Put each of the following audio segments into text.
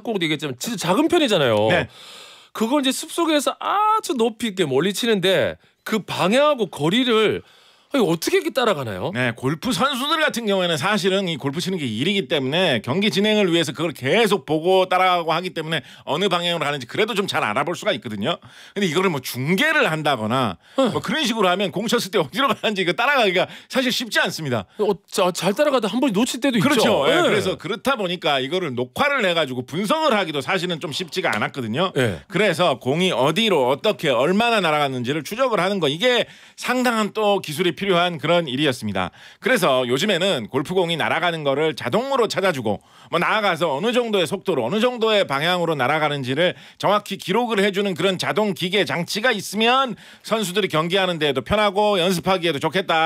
아까도 얘기했지만 진짜 작은 편이잖아요. 네. 그걸 이제 숲속에서 아주 높이 있게 멀리 치는데 그 방향하고 거리를 어떻게 이렇게 따라가나요? 네, 골프 선수들 같은 경우에는 사실은 이 골프 치는 게 일이기 때문에 경기 진행을 위해서 그걸 계속 보고 따라가고 하기 때문에 어느 방향으로 가는지 그래도 좀 잘 알아볼 수가 있거든요. 근데 이거를 뭐 중계를 한다거나 뭐 그런 식으로 하면 공 쳤을 때 어디로 가는지 이거 따라가기가 사실 쉽지 않습니다. 잘 따라가다 한 번에 놓칠 때도 그렇죠. 있죠. 예, 네. 그래서 그렇다 보니까 이거를 녹화를 해가지고 분석을 하기도 사실은 좀 쉽지가 않았거든요. 네. 그래서 공이 어디로 어떻게 얼마나 날아갔는지를 추적을 하는 거 이게 상당한 또 기술이 필요한 그런 일이었습니다. 그래서 요즘에는 골프공이 날아가는 거를 자동으로 찾아주고 뭐 나아가서 어느 정도의 속도로 어느 정도의 방향으로 날아가는지를 정확히 기록을 해주는 그런 자동 기계 장치가 있으면 선수들이 경기하는 데에도 편하고 연습하기에도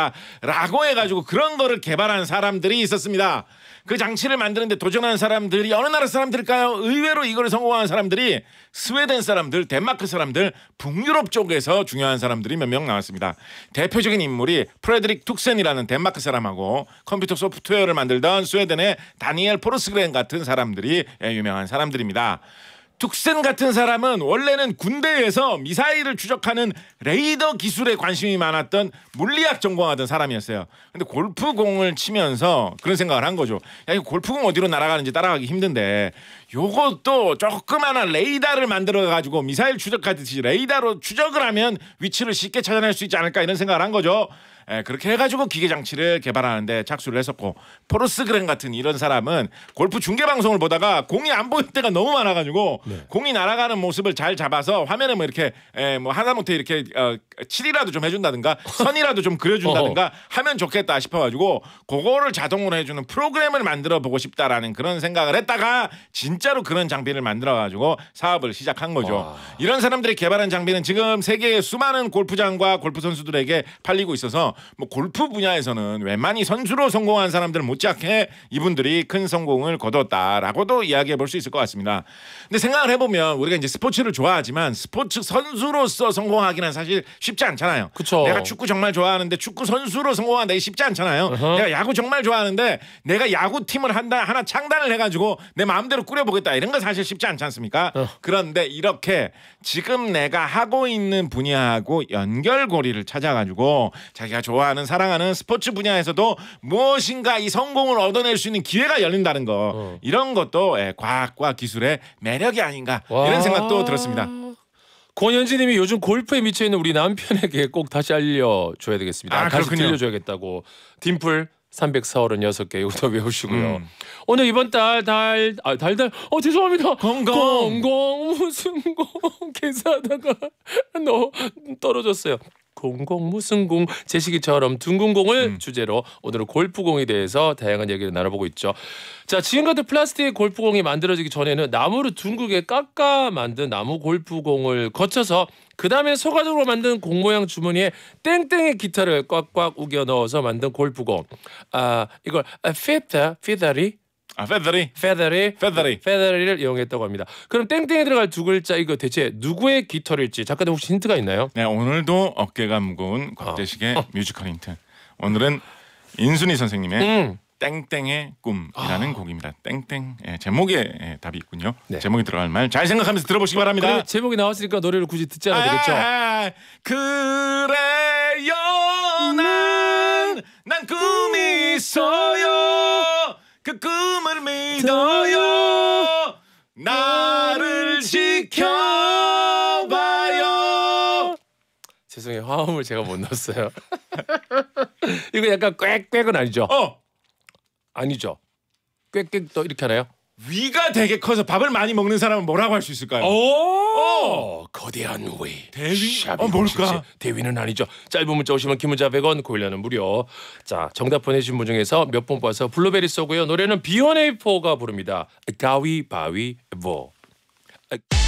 좋겠다라고 해가지고 그런 거를 개발한 사람들이 있었습니다. 그 장치를 만드는데 도전하는 사람들이 어느 나라 사람들일까요? 의외로 이걸 성공한 사람들이 스웨덴 사람들, 덴마크 사람들, 북유럽 쪽에서 중요한 사람들이 몇 명 나왔습니다. 대표적인 인물이 프레드릭 툭센이라는 덴마크 사람하고 컴퓨터 소프트웨어를 만들던 스웨덴의 다니엘 포르스그렌 같은 사람들이 유명한 사람들입니다. 툭센 같은 사람은 원래는 군대에서 미사일을 추적하는 레이더 기술에 관심이 많았던 물리학 전공하던 사람이었어요. 근데 골프공을 치면서 그런 생각을 한 거죠. 야, 이거 골프공 어디로 날아가는지 따라가기 힘든데 요것도 조그마한 레이더를 만들어가지고 미사일 추적하듯이 레이더로 추적을 하면 위치를 쉽게 찾아낼 수 있지 않을까 이런 생각을 한 거죠. 그렇게 해가지고 기계 장치를 개발하는데 착수를 했었고 포르스그렌 같은 이런 사람은 골프 중계 방송을 보다가 공이 안 보일 때가 너무 많아가지고 공이 날아가는 모습을 잘 잡아서 화면에 뭐 이렇게 뭐 하다못해 이렇게 칠이라도 좀 해준다든가 선이라도 좀 그려준다든가 하면 좋겠다 싶어가지고 그거를 자동으로 해주는 프로그램을 만들어 보고 싶다라는 그런 생각을 했다가 진짜로 그런 장비를 만들어가지고 사업을 시작한 거죠. 이런 사람들이 개발한 장비는 지금 세계의 수많은 골프장과 골프 선수들에게 팔리고 있어서 뭐 골프 분야에서는 웬만히 선수로 성공한 사람들 못지않게 이분들이 큰 성공을 거뒀다라고도 이야기해 볼 수 있을 것 같습니다. 근데 생각을 해보면 우리가 이제 스포츠를 좋아하지만 스포츠 선수로서 성공하기는 사실 쉽지 않잖아요. 그쵸. 내가 축구 정말 좋아하는데 축구 선수로 성공한다 쉽지 않잖아요. 내가 야구 정말 좋아하는데 내가 야구 팀을 하나 창단을 해가지고 내 마음대로 꾸려보겠다 이런 건 사실 쉽지 않지 않습니까? 그런데 이렇게 지금 내가 하고 있는 분야하고 연결고리를 찾아가지고 자기가 좋아하는 사랑하는 스포츠 분야에서도 무엇인가 이 성공을 얻어낼 수 있는 기회가 열린다는 거 이런 것도 과학과 기술의 매력이 아닌가 이런 생각도 들었습니다. 권현진님이 요즘 골프에 미쳐있는 우리 남편에게 꼭 다시 알려줘야 되겠습니다. 다시 그렇군요. 들려줘야겠다고. 딤플 336개 이것도 외우시고요. 오늘 이번 달 죄송합니다. 공공 무슨 공 계산하다가 떨어졌어요. 공공 무슨 공 제시기처럼 둥근 공을 주제로 오늘은 골프공에 대해서 다양한 얘기를 나눠보고 있죠. 자, 지금 같은 플라스틱 골프공이 만들어지기 전에는 나무를 둥글게 깎아 만든 나무 골프공을 거쳐서 그 다음에 소가죽으로 만든 공 모양 주머니에 땡땡의 기타를 꽉꽉 우겨 넣어서 만든 골프공. 이걸 페더리를 이용했다고 합니다. 그럼 땡땡에 들어갈 두 글자 이거 대체 누구의 깃털일지 작가님 혹시 힌트가 있나요? 네, 오늘도 어깨가 무거운 곽재식의 뮤지컬 힌트. 오늘은 인순이 선생님의 땡땡의 꿈이라는 곡입니다. 땡땡 제목에 답이 있군요. 네. 제목에 들어갈 말 잘 생각하면서 들어보시기 바랍니다. 제목이 나왔으니까 노래를 굳이 듣지 않아도 되겠죠? 그래요 난 꿈이 있어요. 그 꿈을 믿어요. 나를 지켜봐요. 죄송해요. 화음을 제가 못 넣었어요. 이거 약간 꽥꽥은 아니죠? 아니죠. 꽥꽥 또 이렇게 하나요? 위가 되게 커서 밥을 많이 먹는 사람은 뭐라고 할 수 있을까요? 거대한 위. 대위? 뭘까? 대위는 아니죠. 짧은 문자 오시면 긴 문자 100원, 고일라는 무료. 자, 정답 보내주신 분 중에서 몇 번 뽑아서 블루베리 쏘고요. 노래는 B1A4가 부릅니다. 가위바위보.